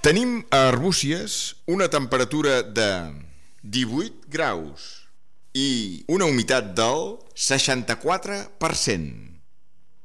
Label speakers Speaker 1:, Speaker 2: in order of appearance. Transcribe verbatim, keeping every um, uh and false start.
Speaker 1: Tenim a Arbúcies una temperatura de divuit graus i una humitat del seixanta-quatre per cent.